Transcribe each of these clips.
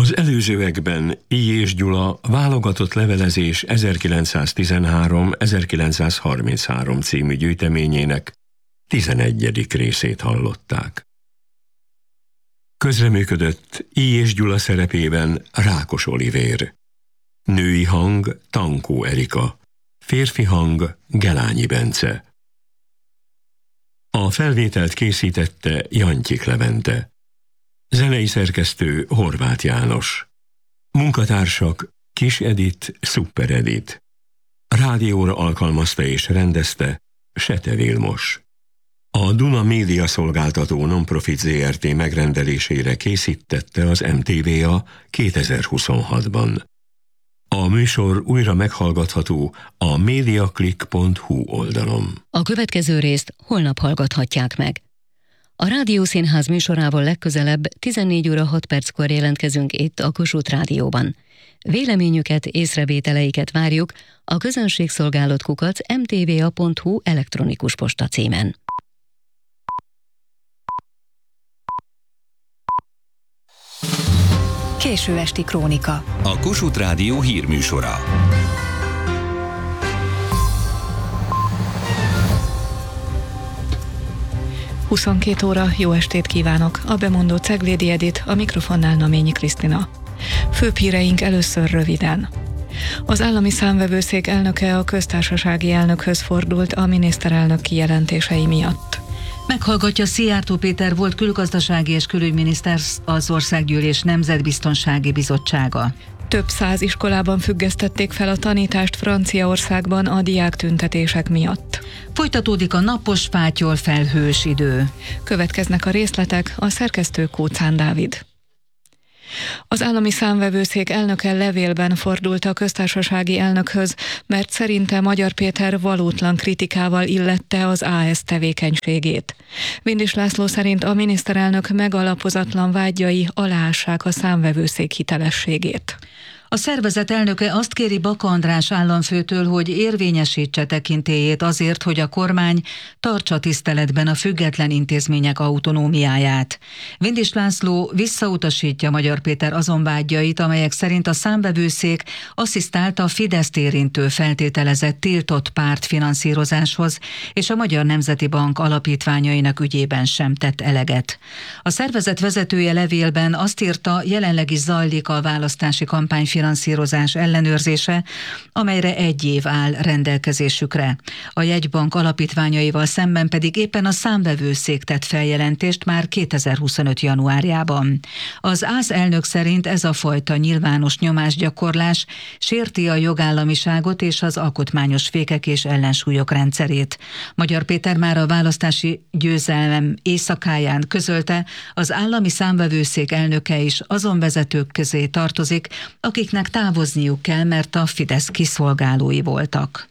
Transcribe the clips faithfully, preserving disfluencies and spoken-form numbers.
Az előzőekben I. és Gyula válogatott levelezés ezerkilencszáztizenhárom-ezerkilencszázharminchárom című gyűjteményének tizenegyedik részét hallották. Közreműködött I. és Gyula szerepében Rákos Olivér, női hang Tankó Erika, férfi hang Gelányi Bence. A felvételt készítette Jantyik Levente, zenei szerkesztő Horváth János, munkatársak Kis Edit, Szuper Edit, rádióra alkalmazta és rendezte Sete Vilmos. A Duna Média Szolgáltató Nonprofit Zrt. Megrendelésére készítette az em té vé á kétezer-huszonhatban. A műsor újra meghallgatható a mediaclick pont hu oldalon. A következő részt holnap hallgathatják meg. A Rádiószínház műsorával legközelebb tizennégy óra hat perckor jelentkezünk itt a Kossuth Rádióban. Véleményüket, észrevételeiket várjuk a közönségszolgálat kukac em té vé á pont hu elektronikus posta címen. Késő esti krónika. A Kossuth Rádió hírműsora. huszonkét óra, jó estét kívánok! A bemondó Ceglédi Edit, a mikrofonnál Naményi Krisztina. Főbb híreink először röviden. Az állami számvevőszék elnöke a köztársasági elnökhöz fordult a miniszterelnök kijelentései miatt. Meghallgatja Szijjártó Péter volt külgazdasági és külügyminiszter az Országgyűlés Nemzetbiztonsági Bizottsága. Több száz iskolában függesztették fel a tanítást Franciaországban a diáktüntetések miatt. Folytatódik a napos, fátyol, felhős idő. Következnek a részletek, a szerkesztő Kóczán Dávid. Az állami számvevőszék elnöke levélben fordult a köztársasági elnökhöz, mert szerinte Magyar Péter valótlan kritikával illette az á es tevékenységét. Vindis László szerint a miniszterelnök megalapozatlan vágyai aláássák a számvevőszék hitelességét. A szervezet elnöke azt kéri Baka András államfőtől, hogy érvényesítse tekintélyét azért, hogy a kormány tartsa tiszteletben a független intézmények autonómiáját. Vindis László visszautasítja Magyar Péter azon vágyait, amelyek szerint a számvevőszék asszisztált a Fideszt érintő feltételezett tiltott pártfinanszírozáshoz, és a Magyar Nemzeti Bank alapítványainak ügyében sem tett eleget. A szervezet vezetője levélben azt írta, jelenleg is zajlik a választási kampány finanszírozás ellenőrzése, amelyre egy év áll rendelkezésükre. A jegybank alapítványaival szemben pedig éppen a számvevőszék tett feljelentést már kétezer-huszonöt januárjában. Az ÁSZ elnök szerint ez a fajta nyilvános nyomásgyakorlás sérti a jogállamiságot és az alkotmányos fékek és ellensúlyok rendszerét. Magyar Péter már a választási győzelem éjszakáján közölte, az állami számvevőszék elnöke is azon vezetők közé tartozik, akiknek távozniuk kell, mert a Fidesz kiszolgálói voltak.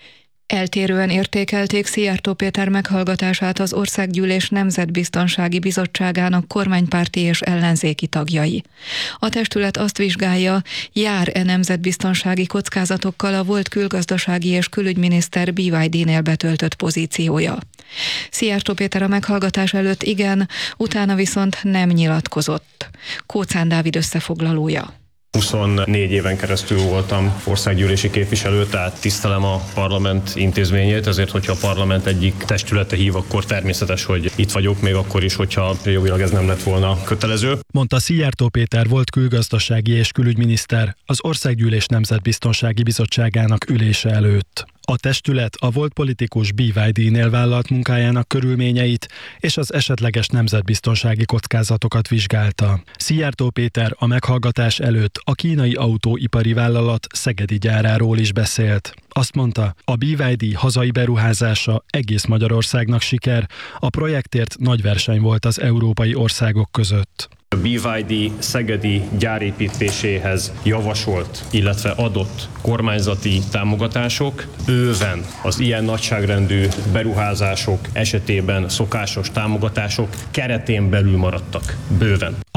Eltérően értékelték Szijjártó Péter meghallgatását az Országgyűlés Nemzetbiztonsági Bizottságának kormánypárti és ellenzéki tagjai. A testület azt vizsgálja, jár-e nemzetbiztonsági kockázatokkal a volt külgazdasági és külügyminiszter bé vé dé-nél betöltött pozíciója. Szijjártó Péter a meghallgatás előtt igen, utána viszont nem nyilatkozott. Kóczán Dávid összefoglalója. huszonnégy éven keresztül voltam országgyűlési képviselő, tehát tisztelem a parlament intézményét, ezért, hogyha a parlament egyik testülete hív, akkor természetes, hogy itt vagyok, még akkor is, hogyha jogilag ez nem lett volna kötelező. Mondta Szijjártó Péter volt külgazdasági és külügyminiszter az Országgyűlés Nemzetbiztonsági Bizottságának ülése előtt. A testület a volt politikus bé vé dé-nél vállalt munkájának körülményeit és az esetleges nemzetbiztonsági kockázatokat vizsgálta. Szijjártó Péter a meghallgatás előtt a kínai autóipari vállalat szegedi gyáráról is beszélt. Azt mondta, a bé vé dé hazai beruházása egész Magyarországnak siker, a projektért nagy verseny volt az európai országok között. A bé vé dé szegedi gyárépítéséhez javasolt, illetve adott kormányzati támogatások bőven az ilyen nagyságrendű beruházások esetében szokásos támogatások keretén belül maradtak. Bőven.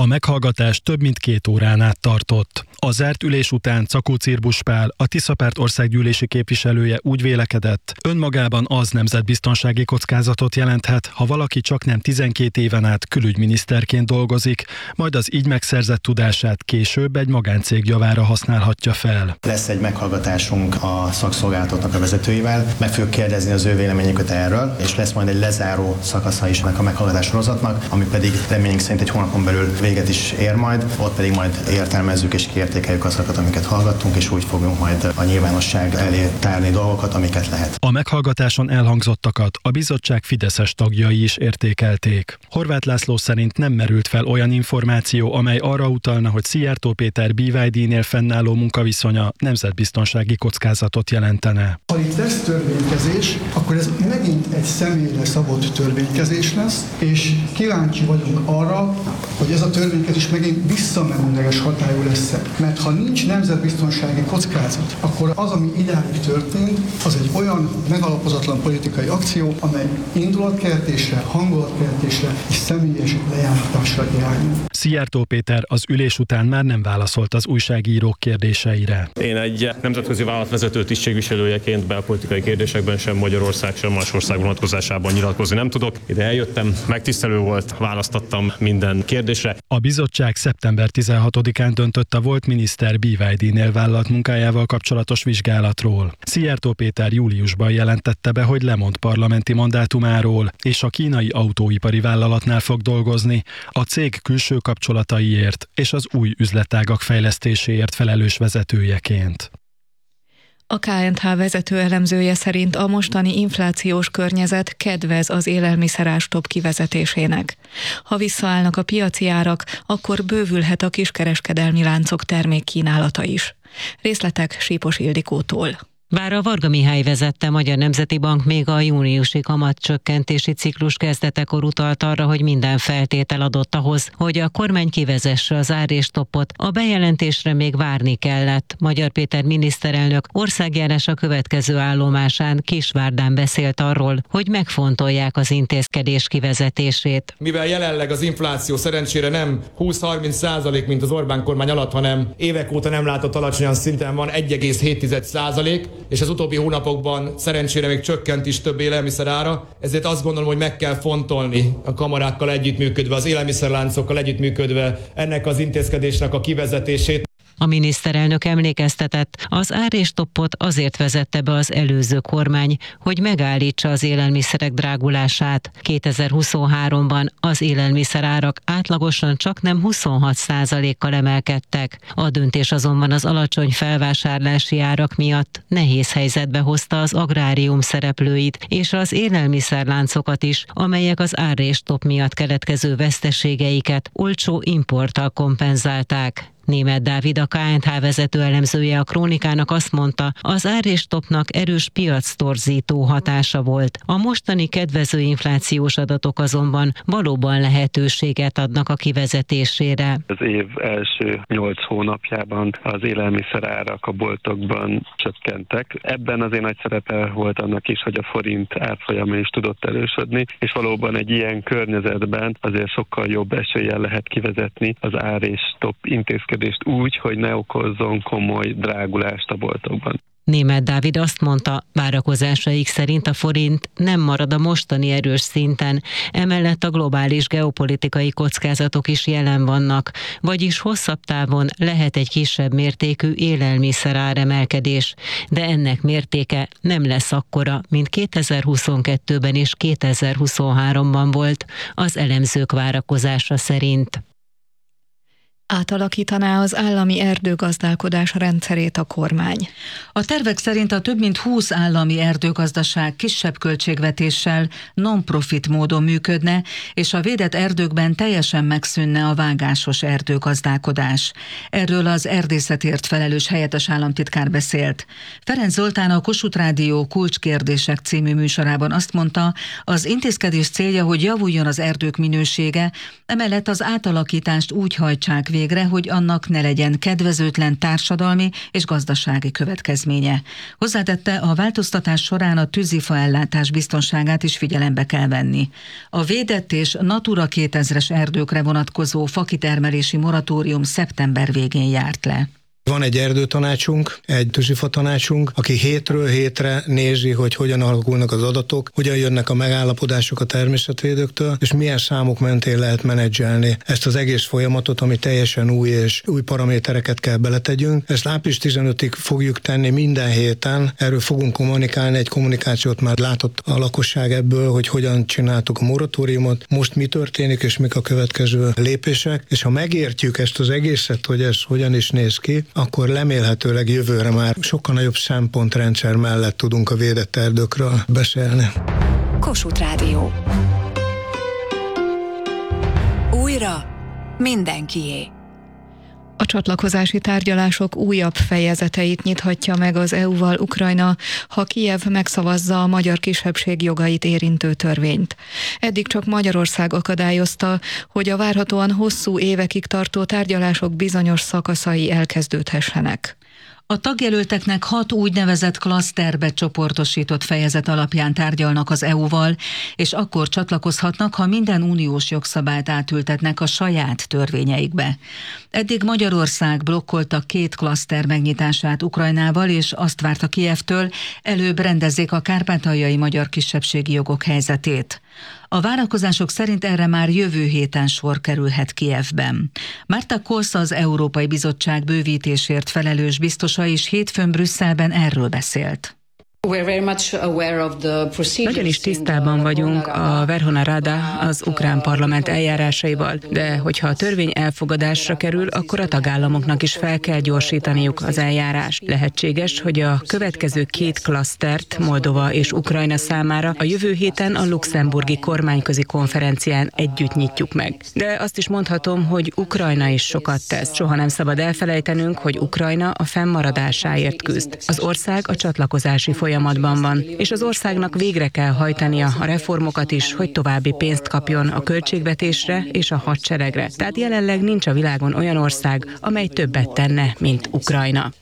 A meghallgatás több mint két órán át tartott. A zárt ülés után Cakó Cirbusz Pál, a Tiszapárt országgyűlési képviselője úgy vélekedett, önmagában az nemzetbiztonsági kockázatot jelenthet, ha valaki csak nem tizenkét éven át külügyminiszterként dolgozik, majd az így megszerzett tudását később egy magáncég javára használhatja fel. Lesz egy meghallgatásunk a szakszolgálatoknak a vezetőivel, meg fogjuk kérdezni az ő véleményüket erről, és lesz majd egy lezáró szakasza is a meghallgatás sorozatnak, ami pedig reményünk szerint egy hónapon belül véget is ér majd, ott pedig majd értelmezzük és kiértékeljük azokat, amiket hallgattunk, és úgy fogunk majd a nyilvánosság elé tárni dolgokat, amiket lehet. A meghallgatáson elhangzottakat a bizottság fideszes tagjai is értékelték. Horváth László szerint nem merült fel olyan információ, amely arra utalna, hogy Szijjártó Péter bé vé dé-nél fennálló munkaviszonya nemzetbiztonsági kockázatot jelentene. Ha itt lesz törvénykezés, akkor ez megint egy személyre szabott törvénykezés lesz, és kíváncsi vagyunk arra, hogy ez a törvénykezés megint visszamenőleges hatályú lesz. Mert ha nincs nemzetbiztonsági kockázat, akkor az, ami idáig történt, az egy olyan megalapozatlan politikai akció, amely indulatkeltésre, hangulatkeltésre és személyes lejáratásra irányul. Szijjártó Péter az ülés után már nem válaszolt az újságírók kérdéseire. Én egy nemzetközi vállalatvezető tisztségviselőjeként belpolitikai kérdésekben sem Magyarország, sem más ország vonatkozásában nyilatkozni nem tudok. Ide eljöttem, megtisztelő volt, választottam minden kérdésre. A bizottság szeptember tizenhatodikán döntött a volt miniszter bé vé dé-nél vállalt munkájával kapcsolatos vizsgálatról. Szijjártó Péter júliusban jelentette be, hogy lemond parlamenti mandátumáról, és a kínai autóipari vállalatnál fog dolgozni, a cég külső kapcsolataiért és az új üzletágak fejlesztéséért felelős vezetőjeként. A ká end há vezető elemzője szerint a mostani inflációs környezet kedvez az élelmiszerástop kivezetésének. Ha visszaállnak a piaci árak, akkor bővülhet a kiskereskedelmi láncok termékkínálata is. Részletek Sípos Ildikótól. Bár a Varga Mihály vezette Magyar Nemzeti Bank még a júniusi kamatcsökkentési ciklus kezdetekor utalt arra, hogy minden feltétel adott ahhoz, hogy a kormány kivezesse az árésstoppot, a bejelentésre még várni kellett. Magyar Péter miniszterelnök országjárása következő állomásán Kisvárdán beszélt arról, hogy megfontolják az intézkedés kivezetését. Mivel jelenleg az infláció szerencsére nem húsz-harminc százalék, mint az Orbán kormány alatt, hanem évek óta nem látott alacsonyan szinten van egy egész hét százalék, és az utóbbi hónapokban szerencsére még csökkent is több élelmiszer ára, ezért azt gondolom, hogy meg kell fontolni a kamarákkal együttműködve, az élelmiszerláncokkal együttműködve ennek az intézkedésnek a kivezetését. A miniszterelnök emlékeztetett, az árésstoppot azért vezette be az előző kormány, hogy megállítsa az élelmiszerek drágulását. kétezer-huszonháromban az élelmiszerárak átlagosan csaknem huszonhat százalékkal emelkedtek. A döntés azonban az alacsony felvásárlási árak miatt nehéz helyzetbe hozta az agrárium szereplőit és az élelmiszerláncokat is, amelyek az árésstopp miatt keletkező veszteségeiket olcsó importtal kompenzálták. Németh Dávid, a ká end há vezető elemzője a Krónikának azt mondta, az árésstoppnak erős piactorzító hatása volt. A mostani kedvező inflációs adatok azonban valóban lehetőséget adnak a kivezetésére. Az év első nyolc hónapjában az élelmiszerárak a boltokban csökkentek. Ebben azért nagy szerepe volt annak is, hogy a forint árfolyama is tudott erősödni, és valóban egy ilyen környezetben azért sokkal jobb eséllyel lehet kivezetni az árésstopp intézkedést úgy, hogy ne okozzon komoly drágulást a boltokban. Németh Dávid azt mondta, várakozásaik szerint a forint nem marad a mostani erős szinten, emellett a globális geopolitikai kockázatok is jelen vannak, vagyis hosszabb távon lehet egy kisebb mértékű élelmiszeráremelkedés, de ennek mértéke nem lesz akkora, mint kétezer-huszonkettőben és kétezer-huszonháromban volt, az elemzők várakozása szerint. Átalakítaná az állami erdőgazdálkodás rendszerét a kormány. A tervek szerint a több mint húsz állami erdőgazdaság kisebb költségvetéssel non-profit módon működne, és a védett erdőkben teljesen megszűnne a vágásos erdőgazdálkodás. Erről az erdészetért felelős helyettes államtitkár beszélt. Ferenc Zoltán a Kossuth Rádió Kulcskérdések című műsorában azt mondta, az intézkedés célja, hogy javuljon az erdők minősége, emellett az átalakítást úgy hajtsák végre, végre, hogy annak ne legyen kedvezőtlen társadalmi és gazdasági következménye. Hozzátette, a változtatás során a tűzifa ellátás biztonságát is figyelembe kell venni. A védett és Natura kétezres erdőkre vonatkozó fakitermelési moratórium szeptember végén járt le. Van egy erdőtanácsunk, egy tűzifa tanácsunk, aki hétről hétre nézi, hogy hogyan alakulnak az adatok, hogyan jönnek a megállapodások a természetvédőktől, és milyen számok mentén lehet menedzselni ezt az egész folyamatot, ami teljesen új és új paramétereket kell beletegyünk. Ezt április tizenötödikéig fogjuk tenni minden héten, erről fogunk kommunikálni, egy kommunikációt már látott a lakosság ebből, hogy hogyan csináltuk a moratóriumot, most mi történik és mik a következő lépések, és ha megértjük ezt az egészet, hogy ez hogyan is néz ki, akkor remélhetőleg jövőre már sokkal nagyobb szempontrendszer mellett tudunk a védett erdőkről beszélni. Kossuth Rádió. Újra mindenkié. A csatlakozási tárgyalások újabb fejezeteit nyithatja meg az é u-val Ukrajna, ha Kijev megszavazza a magyar kisebbség jogait érintő törvényt. Eddig csak Magyarország akadályozta, hogy a várhatóan hosszú évekig tartó tárgyalások bizonyos szakaszai elkezdődhessenek. A tagjelölteknek hat úgynevezett klaszterbe csoportosított fejezet alapján tárgyalnak az é u-val, és akkor csatlakozhatnak, ha minden uniós jogszabályt átültetnek a saját törvényeikbe. Eddig Magyarország blokkolta két klaszter megnyitását Ukrajnával, és azt várta Kijevtől, előbb rendezzék a kárpátaljai magyar kisebbségi jogok helyzetét. A várakozások szerint erre már jövő héten sor kerülhet Kijevben. Márta Kolsz, az Európai Bizottság bővítésért felelős biztosa is hétfőn Brüsszelben erről beszélt. Nagyon is tisztában vagyunk a Verhovna Rada, az ukrán parlament eljárásaival, de hogyha a törvény elfogadásra kerül, akkor a tagállamoknak is fel kell gyorsítaniuk az eljárást. Lehetséges, hogy a következő két klasztert, Moldova és Ukrajna számára a jövő héten a luxemburgi kormányközi konferencián együtt nyitjuk meg. De azt is mondhatom, hogy Ukrajna is sokat tesz. Soha nem szabad elfelejtenünk, hogy Ukrajna a fennmaradásáért küzd. Az ország a csatlakozási folyamatban folyamatban van, és az országnak végre kell hajtania a reformokat is, hogy további pénzt kapjon a költségvetésre és a hadseregre. Tehát jelenleg nincs a világon olyan ország, amely többet tenne, mint Ukrajna.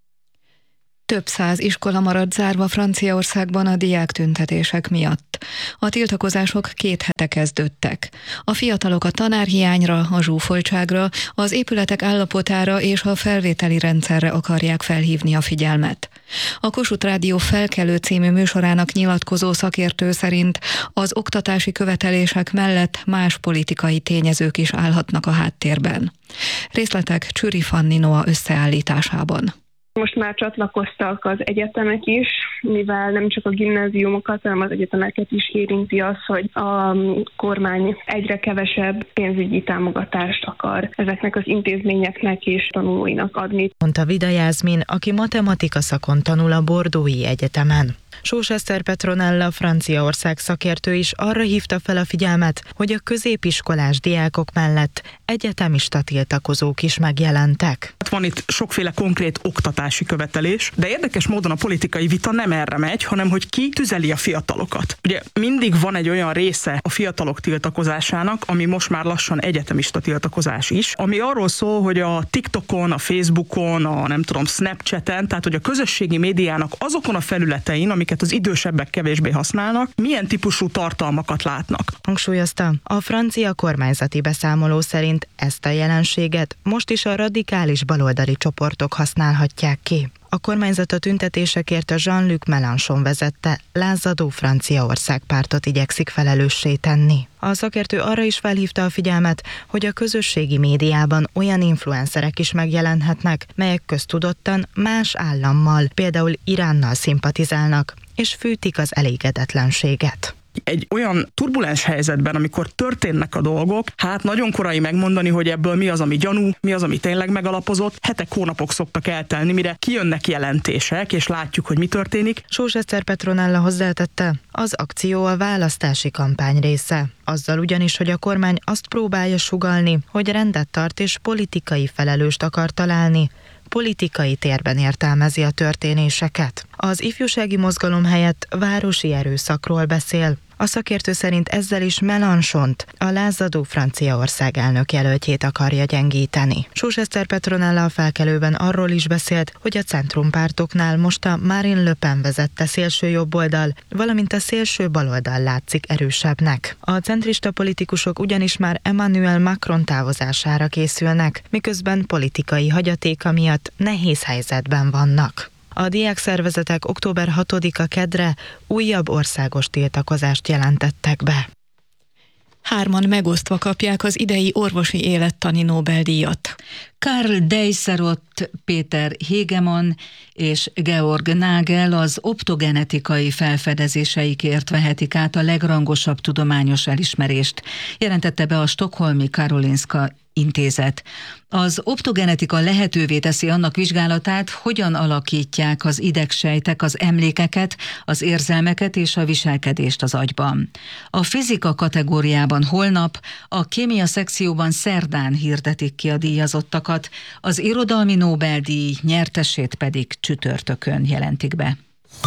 Több száz iskola maradt zárva Franciaországban a diáktüntetések miatt. A tiltakozások két hete kezdődtek. A fiatalok a tanárhiányra, a zsúfoltságra, az épületek állapotára és a felvételi rendszerre akarják felhívni a figyelmet. A Kossuth Rádió Felkelő című műsorának nyilatkozó szakértő szerint az oktatási követelések mellett más politikai tényezők is állhatnak a háttérben. Részletek Csüri Fanni Noa összeállításában. Most már csatlakoztak az egyetemek is, mivel nem csak a gimnáziumokat, hanem az egyetemeket is érinti az, hogy a kormány egyre kevesebb pénzügyi támogatást akar ezeknek az intézményeknek és tanulóinak adni. Mondta Vida Jászmin, aki matematika szakon tanul a Bordeaux-i egyetemen. Sós Eszter Petronella, Franciaország szakértő is arra hívta fel a figyelmet, hogy a középiskolás diákok mellett egyetemista tiltakozók is megjelentek. Van itt sokféle konkrét oktatási követelés, de érdekes módon a politikai vita nem erre megy, hanem hogy ki tüzeli a fiatalokat. Ugye mindig van egy olyan része a fiatalok tiltakozásának, ami most már lassan egyetemista tiltakozás is, ami arról szól, hogy a TikTokon, a Facebookon, a nem tudom, Snapchaten, tehát hogy a közösségi médiának azokon a felületein, amiket az idősebbek kevésbé használnak, milyen típusú tartalmakat látnak. Hangsúlyozta, a francia kormányzati beszámoló szerint ezt a jelenséget most is a radikális baloldali csoportok használhatják ki. A kormányzat a tüntetésekért a Jean-Luc Mélenchon vezette, lázadó Franciaország pártot igyekszik felelőssé tenni. A szakértő arra is felhívta a figyelmet, hogy a közösségi médiában olyan influencerek is megjelenhetnek, melyek köztudottan más állammal, például Iránnal szimpatizálnak, és fűtik az elégedetlenséget. Egy olyan turbulens helyzetben, amikor történnek a dolgok, hát nagyon korai megmondani, hogy ebből mi az, ami gyanú, mi az, ami tényleg megalapozott. Hetek, hónapok szoktak eltelni, mire kijönnek jelentések, és látjuk, hogy mi történik. Sós Eszter Petronella hozzátette, az akció a választási kampány része. Azzal ugyanis, hogy a kormány azt próbálja sugallni, hogy rendet tart és politikai felelőst akar találni, politikai térben értelmezi a történéseket. Az ifjúsági mozgalom helyett városi erőszakról beszél. A szakértő szerint ezzel is Mélenchont, a lázadó Franciaország elnök jelöltjét akarja gyengíteni. Sós Eszter Petronella a Felkelőben arról is beszélt, hogy a centrumpártoknál most a Marine Le Pen vezette szélső jobboldal, valamint a szélső baloldal látszik erősebbnek. A centrista politikusok ugyanis már Emmanuel Macron távozására készülnek, miközben politikai hagyatéka miatt nehéz helyzetben vannak. A diákszervezetek október hatodika kedre újabb országos tiltakozást jelentettek be. Hárman megosztva kapják az idei orvosi élettani Nobel-díjat. Karl Deisserott, Péter Hegemann és Georg Nagel az optogenetikai felfedezéseikért vehetik át a legrangosabb tudományos elismerést, jelentette be a stockholmi Karolinska Intézet. Az optogenetika lehetővé teszi annak vizsgálatát, hogyan alakítják az idegsejtek az emlékeket, az érzelmeket és a viselkedést az agyban. A fizika kategóriában holnap, a kémia szekcióban szerdán hirdetik ki a díjazottakat, az irodalmi Nobel-díj nyertesét pedig csütörtökön jelentik be.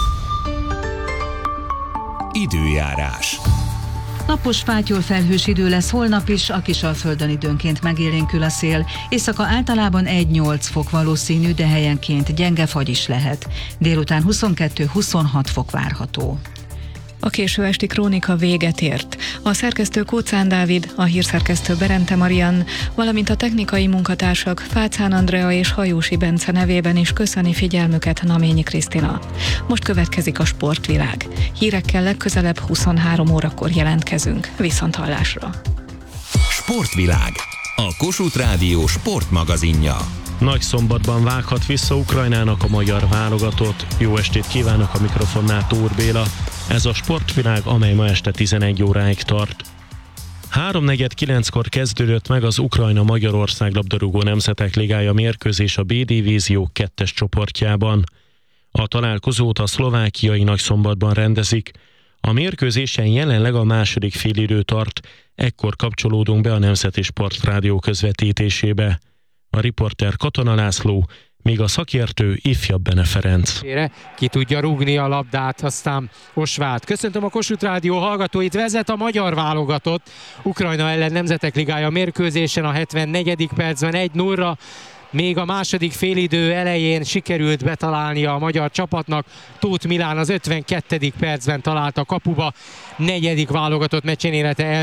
Időjárás. Napos fátyol felhős idő lesz holnap is, a Kisalföldön időnként megélénkül a szél. Éjszaka általában egy-nyolc fok valószínű, de helyenként gyenge fagy is lehet. Délután huszonkettő-huszonhat fok várható. A késő esti krónika véget ért. A szerkesztő Kóczán Dávid, a hírszerkesztő Berente Marian, valamint a technikai munkatársak Fácán Andrea és Hajósi Bence nevében is köszöni figyelmüket Naményi Krisztina. Most következik a Sportvilág. Hírekkel legközelebb huszonhárom órakor jelentkezünk. Viszonthallásra. Sportvilág. A Kossuth Rádió sportmagazinja. Nagyszombatban vághat vissza Ukrajnának a magyar válogatott. Jó estét kívánok, a mikrofonnál Tóth Béla. Ez a Sportvilág, amely ma este tizenegy óráig tart. háromnegyed kilenckor kezdődött meg az Ukrajna-Magyarország labdarúgó nemzetek ligája mérkőzés a B-divízió kettes csoportjában. A találkozót a szlovákiai Nagyszombatban rendezik. A mérkőzésen jelenleg a második félidő tart, ekkor kapcsolódunk be a Nemzeti Sportrádió közvetítésébe. A riporter Katona László, míg a szakértő ifjabb Bene Ferenc. Ki tudja rúgni a labdát, aztán Osváth. Köszöntöm a Kossuth Rádió hallgatóit, vezet a magyar válogatott Ukrajna ellen Nemzetek Ligája mérkőzésen a hetvennegyedik percben egy nullra. Még a második félidő elején sikerült betalálnia a magyar csapatnak. Tóth Milán az ötvenkettedik percben talált a kapuba. Negyedik válogatott meccsen élete